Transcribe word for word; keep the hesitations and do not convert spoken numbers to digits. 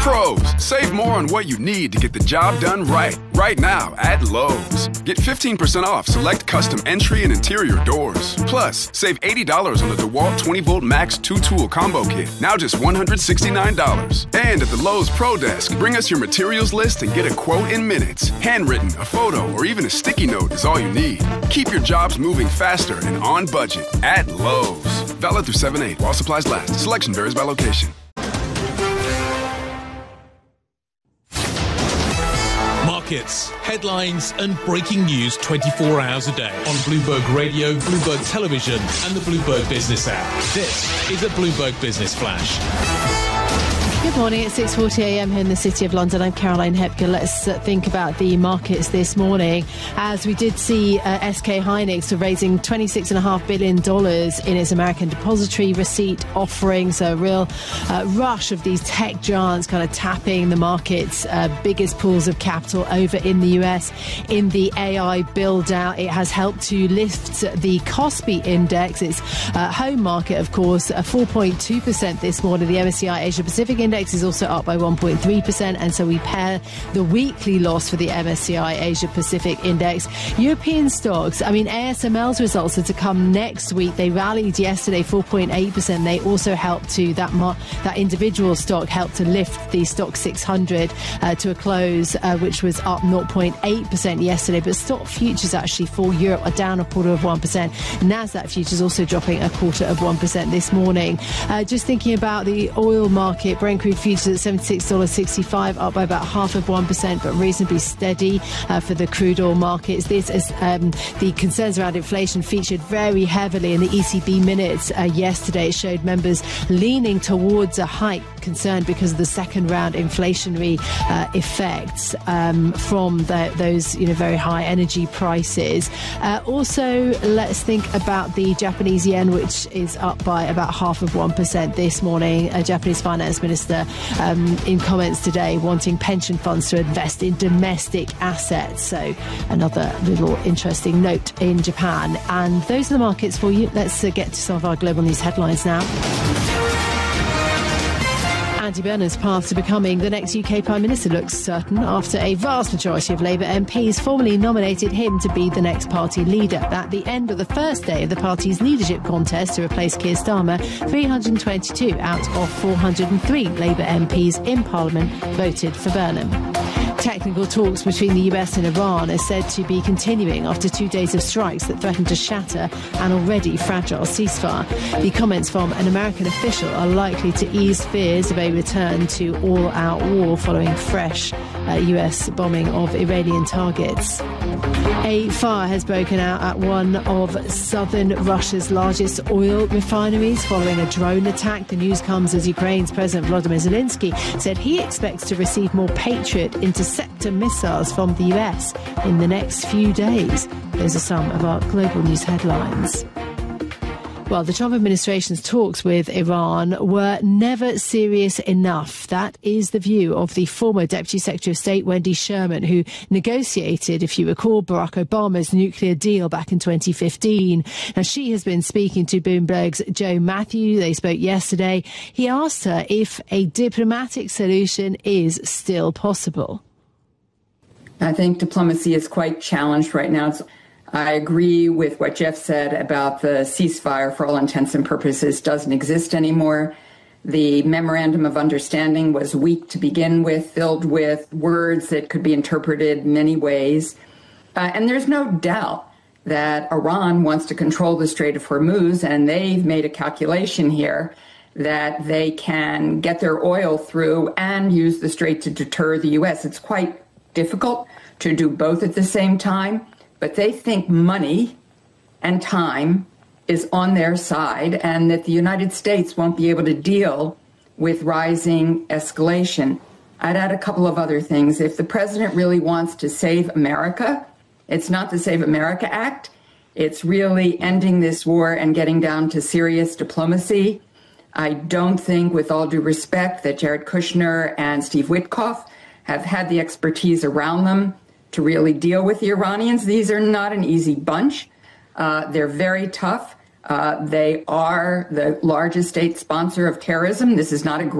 Pros, save more on what you need to get the job done right. Right now at Lowe's. Get fifteen percent off select custom entry and interior doors. Plus, save eighty dollars on the DeWalt twenty volt Max two tool combo kit. Now just one hundred sixty-nine dollars. And at the Lowe's Pro Desk, bring us your materials list and get a quote in minutes. Handwritten, a photo, or even a sticky note is all you need. Keep your jobs moving faster and on budget at Lowe's. Valid through seven eight while supplies last. Selection varies by location. Markets, headlines and breaking news twenty-four hours a day on Bloomberg Radio, Bloomberg Television and the Bloomberg Business app. This is a Bloomberg Business Flash. Good morning. It's six forty a m here in the City of London. I'm Caroline Hepker. Let's uh, think about the markets this morning, as we did see uh, S K Hynix raising twenty-six point five billion dollars in its American depository receipt offering. So a real uh, rush of these tech giants kind of tapping the market's uh, biggest pools of capital over in the U S in the A I build-out. It has helped to lift the Kospi index, its uh, home market, of course, uh, four point two percent this morning. The M S C I Asia Pacific Index Index is also up by one point three percent, and so we pair the weekly loss for the M S C I Asia Pacific Index. European stocks, I mean, A S M L's results are to come next week. They rallied yesterday four point eight percent. They also helped to, that mar- that individual stock helped to lift the stock six hundred uh, to a close, uh, which was up zero point eight percent yesterday. But stock futures actually for Europe are down a quarter of one percent. NASDAQ futures also dropping a quarter of one percent this morning. Uh, just thinking about the oil market, Brent crude futures at seventy-six dollars sixty-five, up by about half of one percent, but reasonably steady uh, for the crude oil markets. This is um, the concerns around inflation featured very heavily in the E C B minutes uh, yesterday. It showed members leaning towards a hike, concerned because of the second round inflationary uh, effects um, from the, those you know very high energy prices. Uh, also, let's think about the Japanese yen, which is up by about half of one percent this morning. A Japanese finance minister um, in comments today wanting pension funds to invest in domestic assets. So another little interesting note in Japan. And those are the markets for you. Let's uh, get to some of our global news headlines now. Andy Burnham's path to becoming the next U K Prime Minister looks certain after a vast majority of Labour M Ps formally nominated him to be the next party leader. At the end of the first day of the party's leadership contest to replace Keir Starmer, three hundred twenty-two out of four hundred three Labour M Ps in Parliament voted for Burnham. Technical talks between the U S and Iran are said to be continuing after two days of strikes that threaten to shatter an already fragile ceasefire. The comments from an American official are likely to ease fears of a return to all-out war following fresh uh, U S bombing of Iranian targets. A fire has broken out at one of southern Russia's largest oil refineries following a drone attack. The news comes as Ukraine's President Volodymyr Zelensky said he expects to receive more Patriot interceptor missiles from the U S in the next few days. Those are some of our global news headlines. Well, the Trump administration's talks with Iran were never serious enough. That is the view of the former Deputy Secretary of State, Wendy Sherman, who negotiated, if you recall, Barack Obama's nuclear deal back in twenty fifteen. Now, she has been speaking to Bloomberg's Joe Matthew. They spoke yesterday. He asked her if a diplomatic solution is still possible. I think diplomacy is quite challenged right now. It's I agree with what Jeff said about the ceasefire, for all intents and purposes, doesn't exist anymore. The memorandum of understanding was weak to begin with, filled with words that could be interpreted many ways. Uh, and there's no doubt that Iran wants to control the Strait of Hormuz, and they've made a calculation here that they can get their oil through and use the strait to deter the U S. It's quite difficult to do both at the same time. But they think money and time is on their side and that the United States won't be able to deal with rising escalation. I'd add a couple of other things. If the president really wants to save America, it's not the Save America Act. It's really ending this war and getting down to serious diplomacy. I don't think, with all due respect, that Jared Kushner and Steve Witkoff have had the expertise around them to really deal with the Iranians. These are not an easy bunch. Uh, they're very tough. Uh, they are the largest state sponsor of terrorism. This is not a